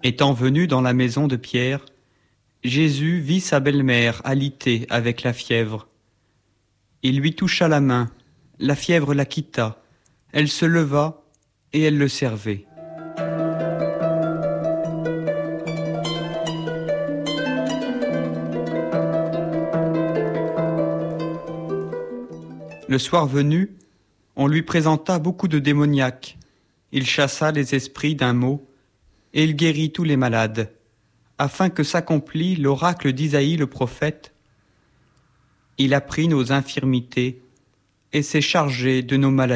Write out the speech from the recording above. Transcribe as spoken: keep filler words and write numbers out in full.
Étant venu dans la maison de Pierre, Jésus vit sa belle-mère alitée avec la fièvre. Il lui toucha la main, la fièvre la quitta, elle se leva et elle le servait. Le soir venu, on lui présenta beaucoup de démoniaques. Il chassa les esprits d'un mot, et il guérit tous les malades, afin que s'accomplît l'oracle d'Isaïe le prophète. Il a pris nos infirmités et s'est chargé de nos maladies.